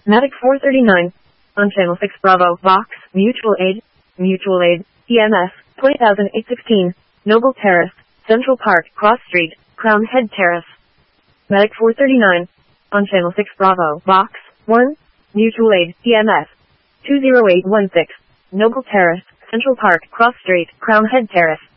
Matic 439. On Channel 6 Bravo, Vox, Mutual Aid, EMS, 20816, Noble Terrace, Central Park, Cross Street, Crown Head Terrace. Matic 439. On Channel 6 Bravo, Vox, 1, Mutual Aid, EMS, 20816, Noble Terrace, Central Park, Cross Street, Crown Head Terrace.